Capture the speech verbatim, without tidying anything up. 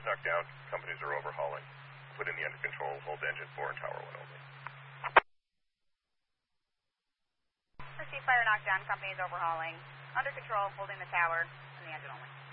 knockdown, companies are overhauling. Put in the under control, hold engine four and tower one only. Receive fire knockdown, company is overhauling. Under control, holding the tower and the engine only.